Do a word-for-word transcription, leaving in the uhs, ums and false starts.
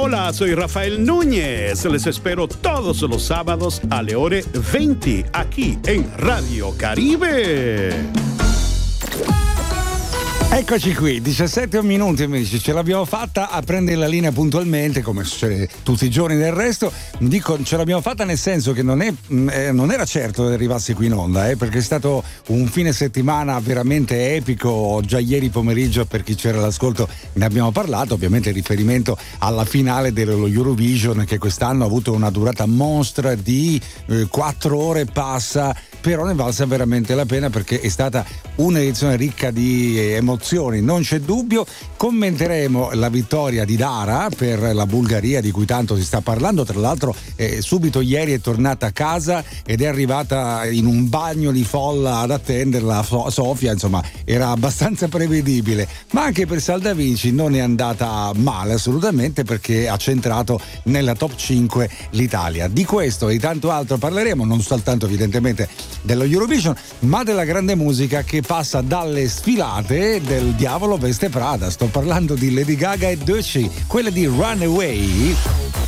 Hola, soy Rafael Núñez. Les espero todos los sábados alle ore venti aquí en Radio Caribe. Eccoci qui, diciassette minuti amici, ce l'abbiamo fatta a prendere la linea puntualmente come succede tutti i giorni del resto. Dico ce l'abbiamo fatta nel senso che non, è, eh, non era certo che arrivasse qui in onda, eh, perché è stato un fine settimana veramente epico. Già ieri pomeriggio, per chi c'era all'ascolto, ne abbiamo parlato, ovviamente in riferimento alla finale dello Eurovision, che quest'anno ha avuto una durata monstra di eh, quattro ore passa, però ne valsa veramente la pena perché è stata un'edizione ricca di emozioni, non c'è dubbio. Commenteremo la vittoria di Dara per la Bulgaria, di cui tanto si sta parlando. Tra l'altro eh, subito ieri è tornata a casa ed è arrivata in un bagno di folla ad attenderla so- Sofia, insomma era abbastanza prevedibile. Ma anche per Saldavinci non è andata male assolutamente, perché ha centrato nella top cinque l'Italia. Di questo e di tanto altro parleremo, non soltanto evidentemente dello Eurovision, ma della grande musica che passa dalle sfilate del Diavolo Veste Prada. Sto parlando di Lady Gaga e Doechii, quella di Runaway.